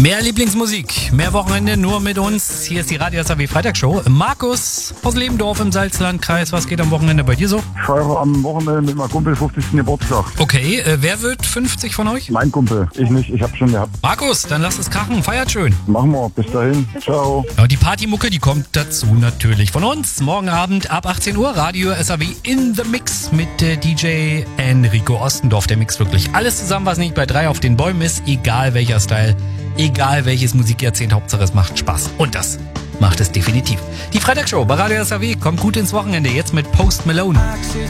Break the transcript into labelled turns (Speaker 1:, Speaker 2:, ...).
Speaker 1: Mehr Lieblingsmusik, mehr Wochenende nur mit uns. Hier ist die Radio SAW Freitagsshow. Markus aus Lebendorf im Salzlandkreis. Was geht am Wochenende bei dir so?
Speaker 2: Ich feiere am Wochenende mit meinem Kumpel 50. Geburtstag.
Speaker 1: Okay, wer wird 50 von euch?
Speaker 2: Mein Kumpel. Ich nicht, ich hab's schon gehabt.
Speaker 1: Markus, dann lasst es krachen. Feiert schön.
Speaker 2: Machen wir. Bis dahin. Ciao.
Speaker 1: Ja, die Partymucke, die kommt dazu natürlich von uns. Morgen Abend ab 18 Uhr Radio SAW in the Mix mit DJ Enrico Ostendorf. Der mixt wirklich alles zusammen, was nicht bei 3 auf den Bäumen ist. Egal welcher Style, egal welches Musikjahrzehnt. Hauptsache es macht Spaß. Und das macht es definitiv. Die Freitagsshow bei Radio SAW kommt gut ins Wochenende. Jetzt mit Post Malone.